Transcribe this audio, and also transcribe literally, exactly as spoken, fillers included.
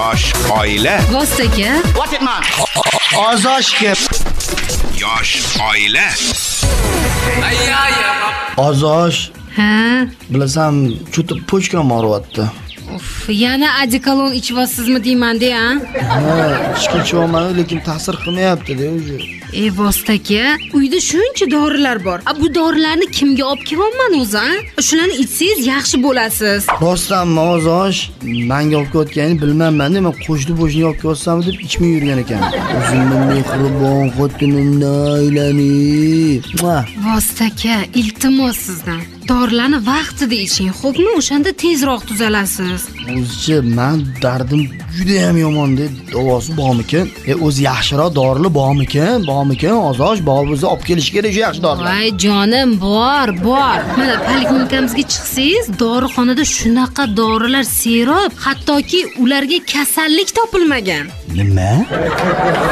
Yosh oila. Vositaga. What it man? Ozoshga. Yosh oila. Ozosh. Ha? Bilasan, cho'tib pochkam og'riyapti. Uf, yana adikalon ichyapsizmi deyman-da, ha? Ha, ichki ichyoman, lekin ta'sir qilmayapti-da o'zi. Ey Vositaka, uyda shuncha dorilar bor. A bu dorilarni kimga olib kelyapman o'zi, ha? Shularni ichsangiz yaxshi bo'lasiz. Rostdanmi Ozosh? Menga olib kelayotganini bilmayman-da, men qo'shni-qo'shniga olib kelyapsam deb ichmay yurgan ekan. O'zimni mehribon xotinimni aylanib. Vositaka, iltimos sizdan. Dorilarni vaqtida iching, xo'pmi? O'shanda tezroq tuzalasiz. O'zichi, men dardim juda ham yomon-da. Davosi bormikan? E, o'zi yaxshiroq dorilar bormikan? Bormikan? Ozosh bor bo'lsa olib kelish kerak yaxshi dorilar. Voy jonim, bor, bor. Mana poliklinikamizga chiqsangiz, dorixonada shunaqa dorilar serob, hattoki ularga kasallik topilmagan. Nima?